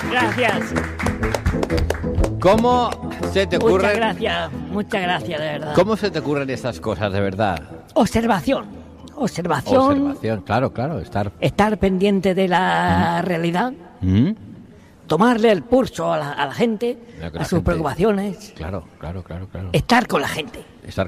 Gracias. ¿Cómo se te ocurre? Muchas gracias, de verdad. ¿Cómo se te ocurren estas cosas, de verdad? Observación, claro, estar pendiente de la realidad, tomarle el pulso a la gente, a sus preocupaciones. Claro. Estar con la gente.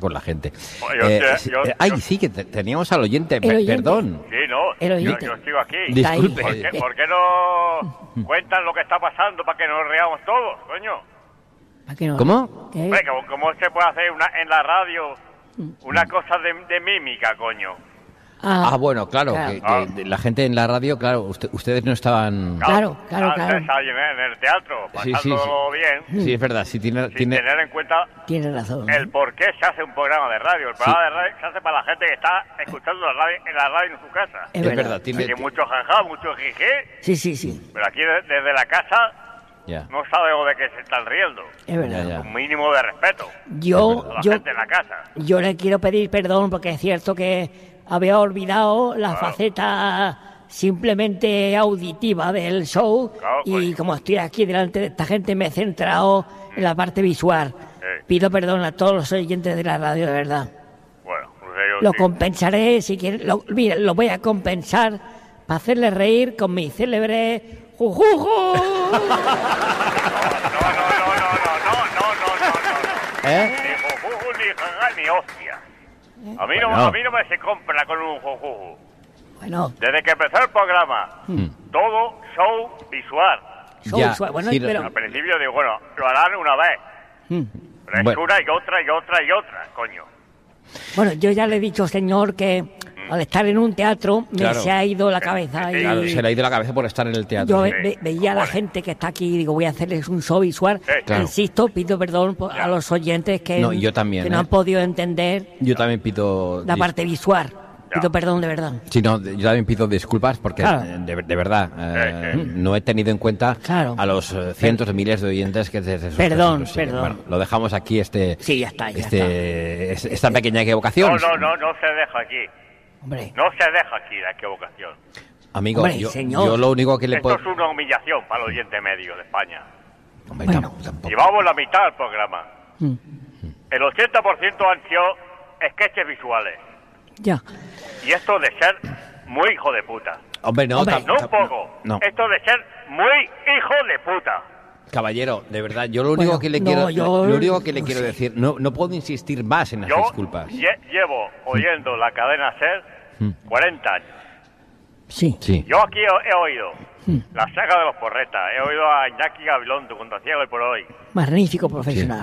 Sí, que teníamos al oyente, perdón. Sí, no, yo sigo aquí. Disculpe. ¿Por qué no cuentan lo que está pasando para que nos reamos todos, coño? ¿Cómo? ¿Cómo se puede hacer en la radio una cosa de mímica, coño? Bueno, claro. Que la gente en la radio, claro, ustedes no estaban... Claro. En el teatro, pasándolo bien. Sí, es verdad, sin tener en cuenta tiene razón, el por qué se hace un programa de radio. El programa de radio se hace para la gente que está escuchando en la radio en su casa. Es verdad. Hay mucho jajá, mucho jijé. Sí. Pero aquí desde la casa... Ya. No sabemos de qué se están riendo. Es verdad. Ya. Un mínimo de respeto. Yo gente en la casa. Yo le quiero pedir perdón porque es cierto que había olvidado la faceta simplemente auditiva del show y como estoy aquí delante de esta gente me he centrado en la parte visual. Pido perdón a todos los oyentes de la radio, de verdad. Bueno, lo compensaré si quieren. Lo voy a compensar para hacerle reír con mi célebre ¡Jujuju! No. Ni jujuju, ni jaja, ni hostia. A mí no me se compra con un jujuju. Bueno. Desde que empezó el programa, todo show visual. Bueno, sí, pero... Al principio digo, lo harán una vez. Pero es una y otra, coño. Bueno, yo ya le he dicho, señor, que al estar en un teatro se ha ido la cabeza. Claro, se le ha ido la cabeza por estar en el teatro. Yo veía a la gente que está aquí y digo, voy a hacerles un show visual. Insisto, pido perdón a los oyentes que yo también, que no han podido entender. Yo también pido la parte visual. Pido perdón de verdad. Sí, yo también pido disculpas porque de verdad no he tenido en cuenta a los cientos de miles de oyentes que desde Perdón. Bueno, lo dejamos aquí Sí, ya está. Esta pequeña equivocación. No se deja aquí. Hombre. No se deja aquí la equivocación. Amigo, yo lo único que le puedo... Esto es una humillación para el oyente medio de España. Hombre, tampoco. Llevamos la mitad del programa. El 80% han sido sketches visuales. Ya. Y esto de ser muy hijo de puta. Hombre, no un poco. No. Esto de ser muy hijo de puta. Caballero, de verdad, yo lo único que le quiero decir, no puedo insistir más en las disculpas. Llevo oyendo la cadena SER 40 años. Sí. Yo aquí he oído la saga de los porretas, he oído a Iñaki Gabilondo cuando hacía Hoy por Hoy. Magnífico profesional.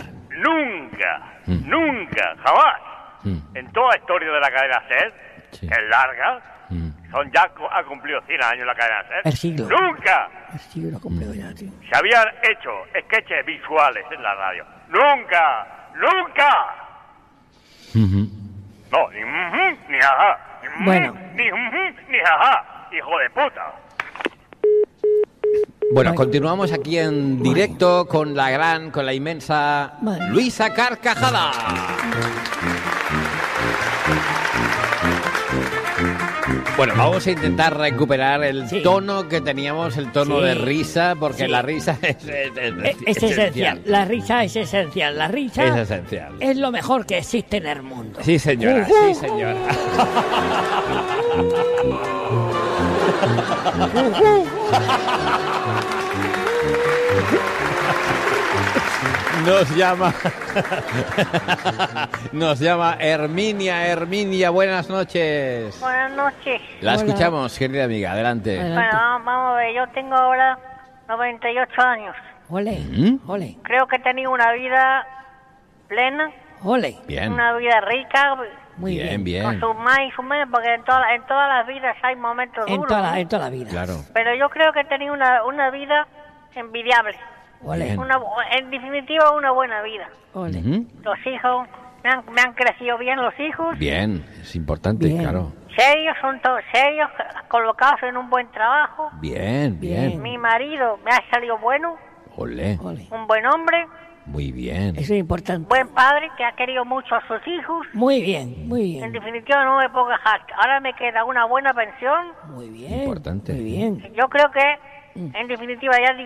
Nunca, jamás, en toda la historia de la cadena SER, que es larga, ha cumplido 100 años la cadena SER. El siglo. ¡Nunca! El siglo ha cumplido ya, tío. Se habían hecho sketches visuales en la radio. ¡Nunca! No, ni ajá. Ni ajá, hijo de puta. Bueno, continuamos aquí en directo con la inmensa Luisa Carcajada. Bueno, vamos a intentar recuperar el tono que teníamos, el tono de risa, porque la risa es esencial. La risa es esencial. La risa es esencial. Es lo mejor que existe en el mundo. Sí, señora, sí, señora. Nos llama Herminia, buenas noches. Buenas noches. La escuchamos, querida amiga, adelante. Bueno, vamos a ver, yo tengo ahora 98 años. Ole. Creo que he tenido una vida plena. Ole. Bien. Una vida rica. Muy bien. Con sus más y sus menos, porque en todas las vidas hay momentos duros. En toda la vida. Claro. Pero yo creo que he tenido una vida envidiable. Ole. En definitiva, una buena vida. Ole. Los hijos, me han crecido bien los hijos. Bien, es importante, claro. Son todos serios, colocados en un buen trabajo. Bien. Mi marido me ha salido bueno. Ole. Un buen hombre. Muy bien. Eso es importante. Buen padre que ha querido mucho a sus hijos. Muy bien. En definitiva, no me puedo quejar. Ahora me queda una buena pensión. Muy bien. Importante. Muy bien. Yo creo que, en definitiva, ya